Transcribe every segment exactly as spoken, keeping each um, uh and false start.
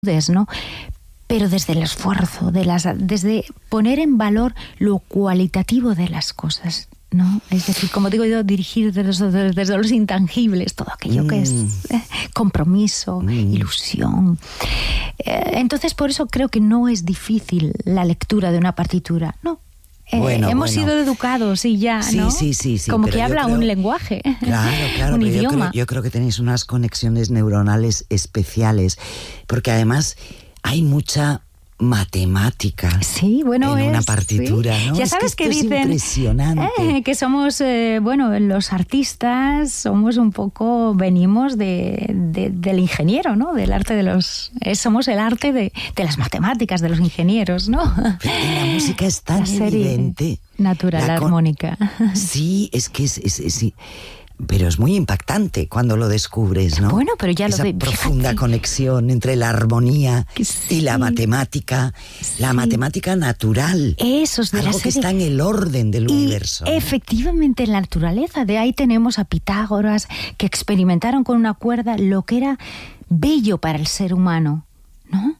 ¿no? Pero desde el esfuerzo, de las, desde poner en valor lo cualitativo de las cosas, ¿no? Es decir, como digo yo, dirigir desde, desde, desde los intangibles, todo aquello mm. que es eh, compromiso, mm. ilusión. Eh, entonces, por eso creo que no es difícil la lectura de una partitura, ¿no? Eh, bueno, hemos bueno. sido educados y ya, sí, ¿no? Sí, sí, sí. Como que habla creo, un lenguaje, claro, claro, un pero idioma. Yo creo, yo creo que tenéis unas conexiones neuronales especiales, porque además hay mucha matemática sí, bueno, en es, una partitura, sí. ¿no? Ya sabes es que, que dicen es impresionante. Eh, que somos, eh, bueno, los artistas somos un poco, venimos de, de, del ingeniero, ¿no? Del arte de los... Eh, somos el arte de, de las matemáticas, de los ingenieros, ¿no? Pero la música es tan evidente. Natural, la con... armónica. Sí, es que es... es, es, es pero es muy impactante cuando lo descubres, ¿no? Bueno, pero ya Esa lo de... profunda fíjate. conexión entre la armonía sí. y la matemática, sí. la matemática natural. Eso es de algo la que serie. está en el orden del y universo. Efectivamente, en la naturaleza. De ahí tenemos a Pitágoras, que experimentaron con una cuerda lo que era bello para el ser humano, ¿no?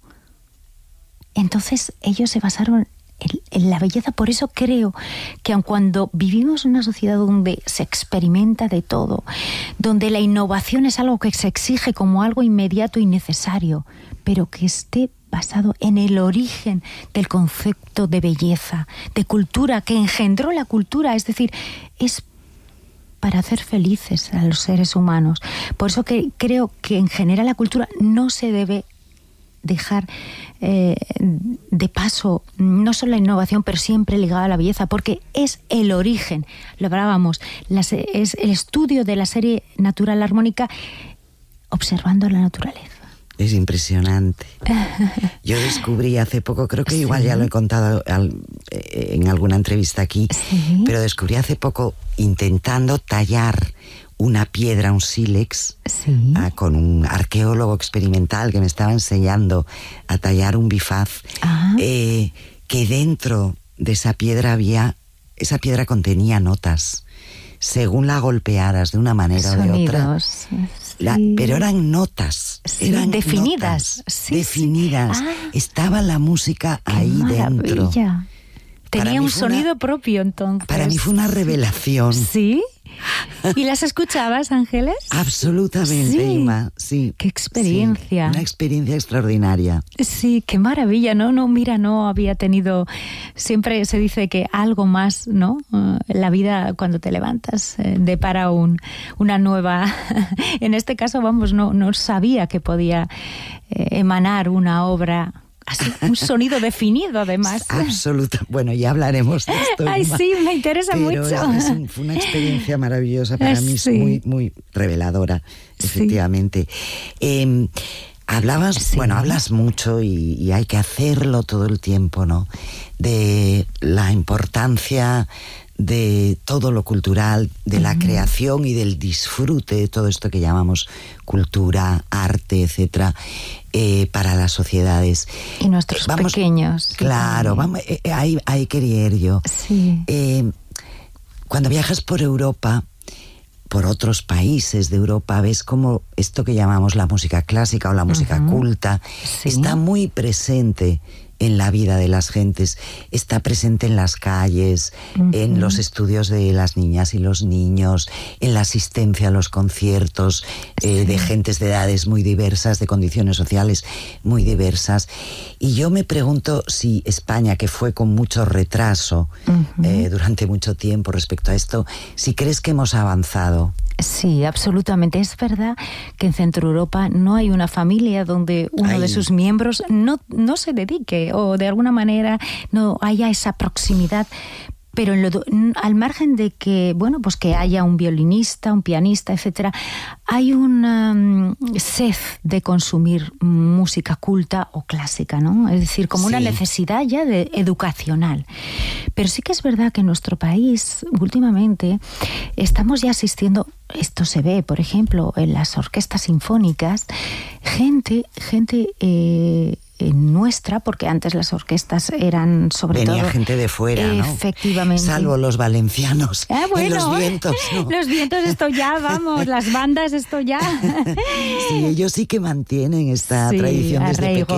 Entonces, ellos se basaron en la belleza. Por eso creo que aun cuando vivimos en una sociedad donde se experimenta de todo, donde la innovación es algo que se exige como algo inmediato y necesario, pero que esté basado en el origen del concepto de belleza, de cultura, que engendró la cultura, es decir, es para hacer felices a los seres humanos. Por eso que creo que en general la cultura no se debe dejar eh, de paso no solo la innovación, pero siempre ligada a la belleza, porque es el origen, lo hablábamos, las, es el estudio de la serie natural armónica observando la naturaleza. Es impresionante. Yo descubrí hace poco, creo que igual ¿Sí? ya lo he contado al, en alguna entrevista aquí, ¿Sí? pero descubrí hace poco intentando tallar una piedra, un sílex, sí. ah, con un arqueólogo experimental que me estaba enseñando a tallar un bifaz, ah. eh, que dentro de esa piedra había, esa piedra contenía notas, según la golpearas de una manera Sonidos. o de otra. Sí. La, pero eran notas, sí, eran definidas, notas, sí, definidas. Sí. Ah, estaba la música ahí maravilla. dentro. Tenía un sonido una, propio entonces. Para mí fue una revelación. ¿Sí? ¿Y las escuchabas, Ángeles? Absolutamente, sí. Ima, sí. Qué experiencia. Sí, una experiencia extraordinaria. Sí, qué maravilla, ¿no? No, mira, no había tenido... Siempre se dice que algo más, ¿no? Uh, la vida, cuando te levantas, eh, depara un, una nueva... En este caso, vamos, no, no sabía que podía eh, emanar una obra... Así, un sonido definido, además. Absoluta. Bueno, ya hablaremos de esto. Ay, Ima, sí, me interesa pero mucho. Es un, fue una experiencia maravillosa para sí. mí, es muy, muy reveladora, efectivamente. Sí. Eh, hablabas, sí. bueno, hablas mucho y, y hay que hacerlo todo el tiempo, ¿no? De la importancia de todo lo cultural, de la uh-huh. creación y del disfrute de todo esto que llamamos cultura, arte, etcétera, eh, para las sociedades. Y nuestros vamos, pequeños. Claro, vamos, eh, ahí, ahí quería ir yo. Sí. Eh, cuando viajas por Europa, por otros países de Europa, ves como esto que llamamos la música clásica o la música uh-huh. culta sí. está muy presente en la vida de las gentes, está presente en las calles, uh-huh. en los estudios de las niñas y los niños, en la asistencia a los conciertos eh, sí. de gentes de edades muy diversas, de condiciones sociales muy diversas. Y yo me pregunto si España, que fue con mucho retraso uh-huh. eh, durante mucho tiempo respecto a esto, si crees que hemos avanzado. Sí, absolutamente. Es verdad que en Centro Europa no hay una familia donde uno Ay. de sus miembros no, no se dedique o de alguna manera no haya esa proximidad. Pero en lo, al margen de que, bueno, pues que haya un violinista, un pianista, etcétera, hay una um, sed de consumir música culta o clásica, ¿no? Es decir, como sí. una necesidad ya de educacional. Pero sí que es verdad que en nuestro país, últimamente, estamos ya asistiendo, esto se ve, por ejemplo, en las orquestas sinfónicas, gente, gente... Eh, nuestra, porque antes las orquestas eran sobre Venía todo... Venía gente de fuera, ¿no? Efectivamente. Salvo los valencianos. Ah, bueno, en los vientos, ¿no? Los vientos, esto ya, vamos, las bandas, esto ya. Sí, ellos sí que mantienen esta sí, tradición desde arraigo. pequeños.